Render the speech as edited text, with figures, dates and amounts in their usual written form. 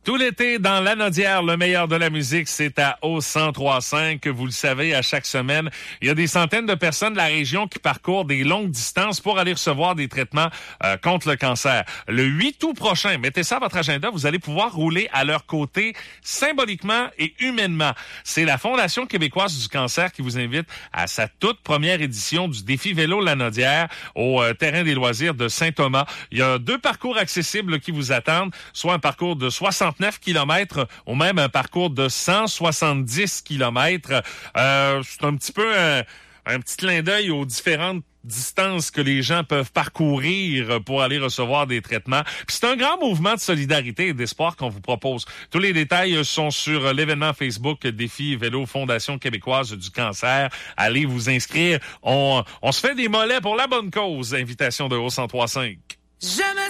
Tout l'été, dans Lanaudière, le meilleur de la musique, c'est à O1035. Vous le savez, à chaque semaine, il y a des centaines de personnes de la région qui parcourent des longues distances pour aller recevoir des traitements contre le cancer. Le 8 août prochain, mettez ça à votre agenda, vous allez pouvoir rouler à leur côté symboliquement et humainement. C'est la Fondation québécoise du cancer qui vous invite à sa toute première édition du défi vélo Lanaudière au terrain des loisirs de Saint-Thomas. Il y a 2 parcours accessibles qui vous attendent, soit un parcours de 69 km ou même un parcours de 170 km. C'est un petit peu un petit clin d'œil aux différentes distances que les gens peuvent parcourir pour aller recevoir des traitements. Puis c'est un grand mouvement de solidarité et d'espoir qu'on vous propose. Tous les détails sont sur l'événement Facebook Défi Vélo Fondation québécoise du cancer. Allez vous inscrire. On se fait des mollets pour la bonne cause. Invitation de O1035.